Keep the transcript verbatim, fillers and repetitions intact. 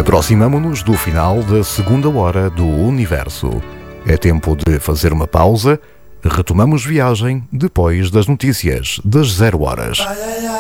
Aproximamo-nos do final da segunda hora do Universo. É tempo de fazer uma pausa. Retomamos viagem depois das notícias das zero horas.